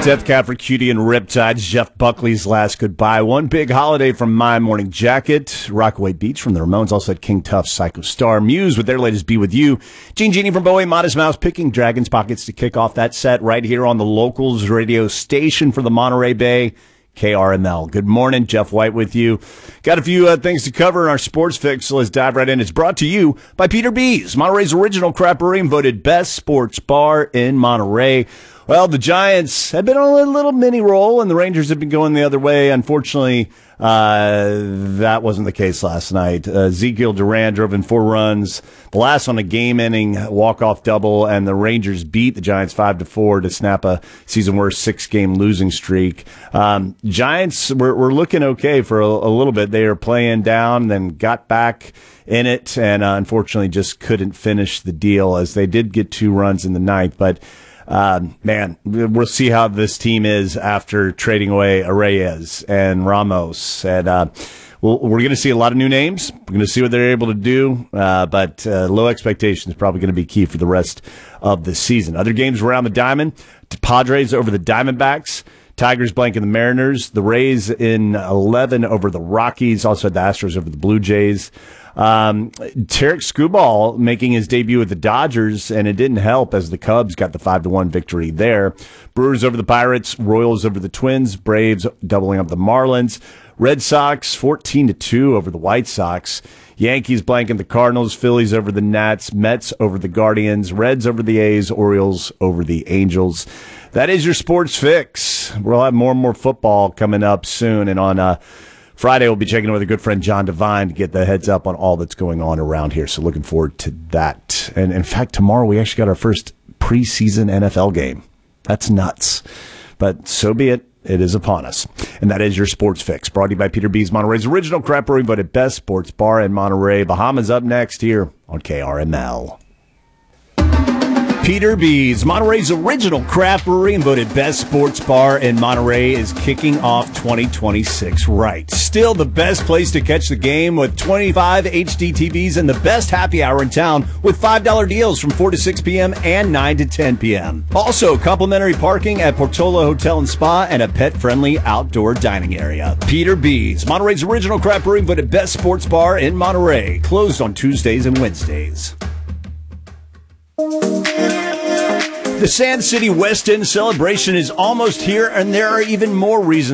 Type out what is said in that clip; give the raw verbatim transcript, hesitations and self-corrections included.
Death Cab for Cutie and Riptides, Jeff Buckley's last goodbye. One big holiday from My Morning Jacket. Rockaway Beach from the Ramones. Also at King Tuff's Psycho Star. Muse with their latest Be With You. Gene Genie from Bowie, Modest Mouse picking Dragon's Pockets to kick off that set right here on the Locals radio station for the Monterey Bay. K R M L. Good morning, Jeff White with you. Got a few uh, things to cover in our sports fix, so let's dive right in. It's brought to you by Peter B's, Monterey's original craft brewery and voted best sports bar in Monterey. Well, the Giants have been on a little mini roll, and the Rangers have been going the other way. Unfortunately, uh, that wasn't the case last night. Uh, Ezekiel Duran drove in four runs, the last on a game-ending walk-off double, and the Rangers beat the Giants five to four to snap a season-worst six-game losing streak. Um, Giants were, were looking okay for a, a little bit. They were playing down, then got back in it, and uh, unfortunately just couldn't finish the deal, as they did get two runs in the ninth, but Um, man, we'll see how this team is after trading away Reyes and Ramos. And uh, we'll, we're going to see a lot of new names. We're going to see what they're able to do. Uh, but uh, low expectations is probably going to be key for the rest of the season. Other games around the diamond, the Padres over the Diamondbacks. Tigers blanking the Mariners. The Rays in eleven over the Rockies. Also had the Astros over the Blue Jays. Um, Tarek Skubal making his debut with the Dodgers, and it didn't help as the Cubs got the five to one victory there. Brewers over the Pirates, Royals over the Twins, Braves doubling up the Marlins, Red Sox fourteen to two over the White Sox, Yankees blanking the Cardinals, Phillies over the Nats, Mets over the Guardians, Reds over the A's, Orioles over the Angels. That is your sports fix. We'll have more and more football coming up soon, and on uh Friday, we'll be checking in with a good friend, John Devine, to get the heads up on all that's going on around here. So looking forward to that. And in fact, tomorrow we actually got our first preseason N F L game. That's nuts. But so be it. It is upon us. And that is your sports fix. Brought to you by Peter B's, Monterey's original crap brewery, voted best sports bar in Monterey. Bahamas up next here on K R M L. Peter B's, Monterey's original craft brewery and voted best sports bar in Monterey, is kicking off twenty twenty-six right. Still the best place to catch the game with twenty-five H D T Vs and the best happy hour in town with five dollar deals from four to six p.m. and nine to ten p.m. Also, complimentary parking at Portola Hotel and Spa and a pet-friendly outdoor dining area. Peter B's, Monterey's original craft brewery and voted best sports bar in Monterey. Closed on Tuesdays and Wednesdays. The Sand City West End celebration is almost here, and there are even more reasons